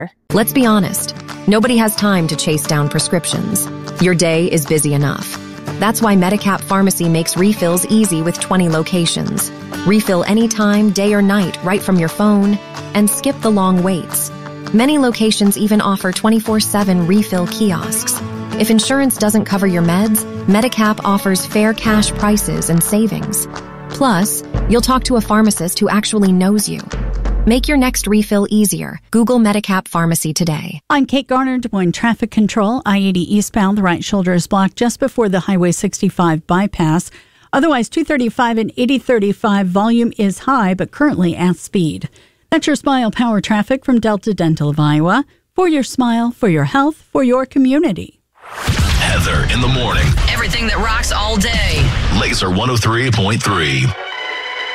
Let's be honest, nobody has time to chase down prescriptions. Your day is busy enough. That's why Medicap Pharmacy makes refills easy with 20 locations. Refill anytime, day or night, right from your phone, and skip the long waits. Many locations even offer 24/7 refill kiosks. If insurance doesn't cover your meds, Medicap offers fair cash prices and savings. Plus, you'll talk to a pharmacist who actually knows you. Make your next refill easier. Google Medicap Pharmacy today. I'm Kate Garner, Des Moines Traffic Control. I-80 eastbound, the right shoulder is blocked just before the Highway 65 bypass. Otherwise, 235 and 8035 volume is high, but currently at speed. That's your Smile Power traffic from Delta Dental of Iowa. For your smile, for your health, for your community. Heather in the morning. Everything that rocks all day. Laser 103.3.